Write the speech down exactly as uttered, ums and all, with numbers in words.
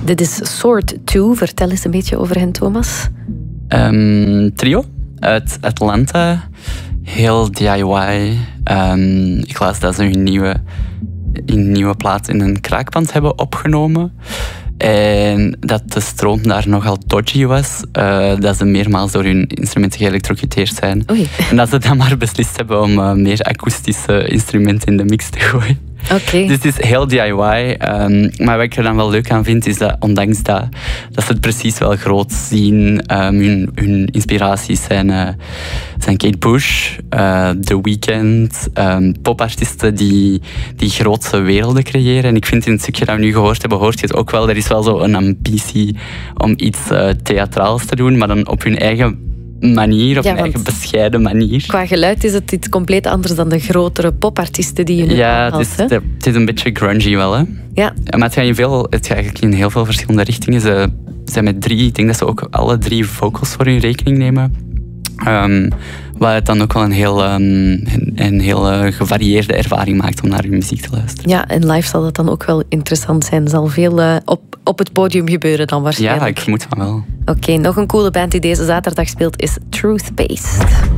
Dit is Sword twee. Vertel eens een beetje over hen, Thomas. Um, trio uit Atlanta. Heel D I Y. Um, ik las dat ze hun nieuwe, hun nieuwe plaat in een kraakpand hebben opgenomen. En dat de stroom daar nogal dodgy was. Uh, dat ze meermaals door hun instrumenten geëlektrocuteerd zijn. Oei. En dat ze dan maar beslist hebben om uh, meer akoestische instrumenten in de mix te gooien. Okay. Dus het is heel D I Y. Um, maar wat ik er dan wel leuk aan vind, is dat ondanks dat, dat ze het precies wel groot zien. Um, hun, hun inspiraties zijn, uh, zijn Kate Bush, uh, The Weeknd, um, popartiesten die, die grootse werelden creëren. En ik vind in het stukje dat we nu gehoord hebben, hoort je het ook wel. Er is wel zo een ambitie om iets uh, theatraals te doen, maar dan op hun eigen manier, op ja, een eigen bescheiden manier. Qua geluid is het iets compleet anders dan de grotere popartiesten die je nu ja, aanhaalt. Ja, het, het is een beetje grungy wel, hè. Ja. Maar het gaat, in veel, het gaat eigenlijk in heel veel verschillende richtingen. Ze zijn met drie, ik denk dat ze ook alle drie vocals voor hun rekening nemen. Um, wat het dan ook wel een heel, um, een, een heel uh, gevarieerde ervaring maakt om naar hun muziek te luisteren. Ja, en live zal dat dan ook wel interessant zijn. Er zal veel uh, op, op het podium gebeuren dan waarschijnlijk. Ja, ik vermoed van wel. Oké, okay, nog een coole band die deze zaterdag speelt is Truth Based.